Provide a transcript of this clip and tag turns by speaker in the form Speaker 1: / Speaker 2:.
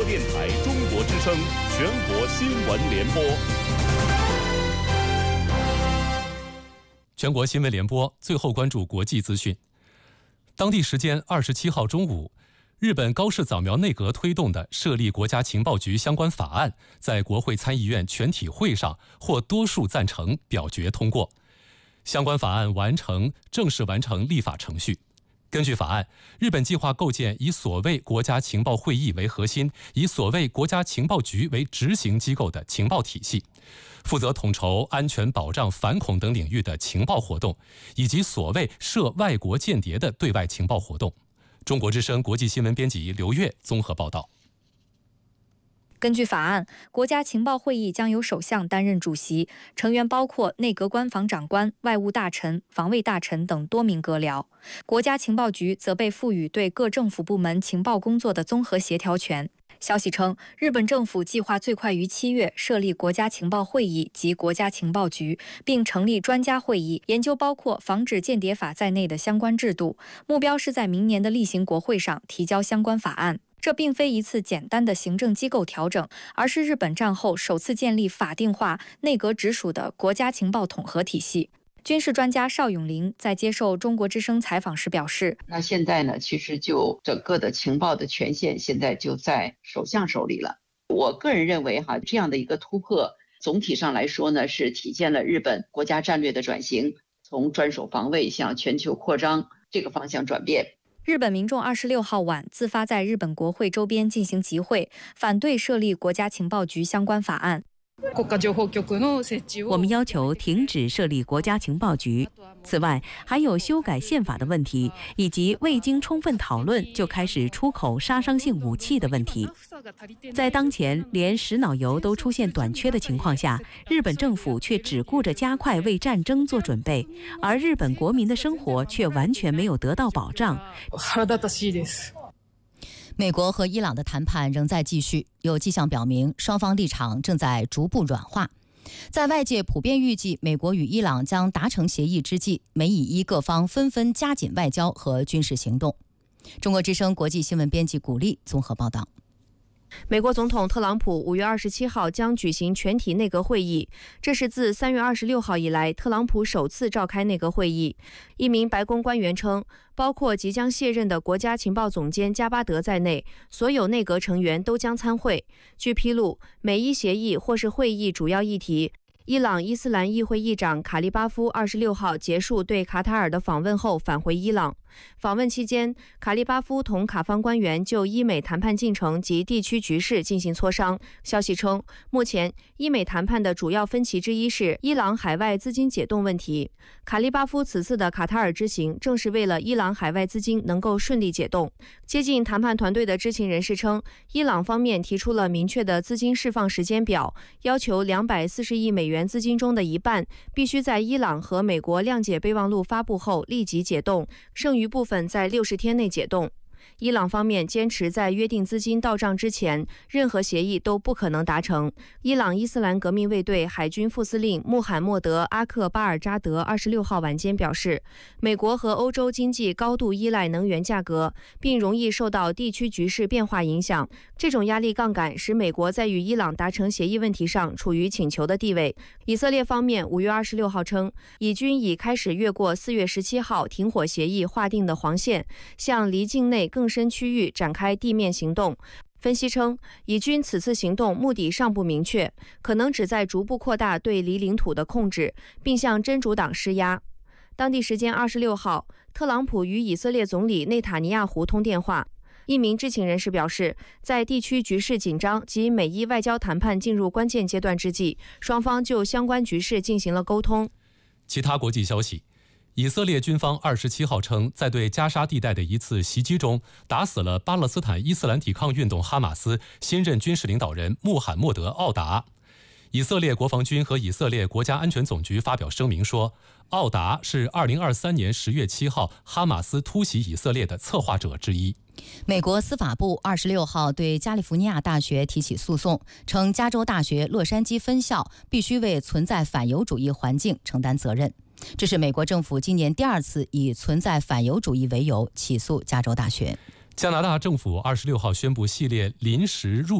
Speaker 1: 电台中国之声全国新闻联播。
Speaker 2: 全国新闻联播，最后关注国际资讯。当地时间27号中午，日本高市早苗内阁推动的设立国家情报局相关法案，在国会参议院全体会上获多数赞成表决通过。相关法案正式完成立法程序。根据法案，日本计划构建以所谓国家情报会议为核心，以所谓国家情报局为执行机构的情报体系，负责统筹安全保障、反恐等领域的情报活动，以及所谓涉外国间谍的对外情报活动。中国之声国际新闻编辑刘越综合报道。
Speaker 3: 根据法案，国家情报会议将由首相担任主席，成员包括内阁官房长官、外务大臣、防卫大臣等多名阁僚。国家情报局则被赋予对各政府部门情报工作的综合协调权。消息称，日本政府计划最快于7月设立国家情报会议及国家情报局，并成立专家会议，研究包括防止间谍法在内的相关制度，目标是在明年的例行国会上提交相关法案。这并非一次简单的行政机构调整，而是日本战后首次建立法定化、内阁直属的国家情报统合体系。军事专家邵永林在接受中国之声采访时表示，
Speaker 4: 那现在呢，其实就整个的情报的权限现在就在首相手里了。我个人认为这样的一个突破，总体上来说呢，是体现了日本国家战略的转型，从专守防卫向全球扩张这个方向转变。
Speaker 3: 日本民众26号晚自发在日本国会周边进行集会，反对设立国家情报局相关法案。
Speaker 5: 我们要求停止设立国家情报局。此外，还有修改宪法的问题，以及未经充分讨论就开始出口杀伤性武器的问题。在当前连食脑油都出现短缺的情况下，日本政府却只顾着加快为战争做准备，而日本国民的生活却完全没有得到保障。
Speaker 6: 美国和伊朗的谈判仍在继续，有迹象表明双方立场正在逐步软化。在外界普遍预计美国与伊朗将达成协议之际，美以伊各方纷纷加紧外交和军事行动。中国之声国际新闻编辑古丽综合报道。
Speaker 7: 美国总统特朗普5月27号将举行全体内阁会议，这是自3月26号以来特朗普首次召开内阁会议。一名白宫官员称，包括即将卸任的国家情报总监加巴德在内，所有内阁成员都将参会。据披露，美伊协议或是会议主要议题。伊朗伊斯兰议会议长卡利巴夫26号结束对卡塔尔的访问后返回伊朗。访问期间，卡利巴夫同卡方官员就伊美谈判进程及地区局势进行磋商。消息称，目前伊美谈判的主要分歧之一是伊朗海外资金解冻问题。卡利巴夫此次的卡塔尔之行正是为了伊朗海外资金能够顺利解冻。接近谈判团队的知情人士称，伊朗方面提出了明确的资金释放时间表，要求240亿美元资金中的一半必须在伊朗和美国谅解备忘录发布后立即解冻，剩余部分在60天内解冻。伊朗方面坚持在约定资金到账之前，任何协议都不可能达成。伊朗伊斯兰革命卫队海军副司令穆罕默德·阿克巴尔扎德26号晚间表示，美国和欧洲经济高度依赖能源价格，并容易受到地区局势变化影响。这种压力杠杆使美国在与伊朗达成协议问题上处于请求的地位。以色列方面5月26号称，以军已开始越过4月17号停火协议划定的黄线，向离境内更深区域展开地面行动。分析称，以军此次行动目的尚不明确，可能旨在逐步扩大对离领土的控制，并向真主党施压。当地时间26号，特朗普与以色列总理内塔尼亚胡通电话。一名知情人士表示，在地区局势紧张及美伊外交谈判进入关键阶段之际，双方就相关局势进行了沟通。
Speaker 2: 其他国际消息，以色列军方27号称，在对加沙地带的一次袭击中，打死了巴勒斯坦伊斯兰抵抗运动哈马斯新任军事领导人穆罕默德·奥达。以色列国防军和以色列国家安全总局发表声明说，奥达是2023年10月7号哈马斯突袭以色列的策划者之一。
Speaker 6: 美国司法部26号对加利福尼亚大学提起诉讼，称加州大学洛杉矶分校必须为存在反犹主义环境承担责任。这是美国政府今年第2次以存在反犹主义为由起诉加州大学。
Speaker 2: 加拿大政府26号宣布系列临时入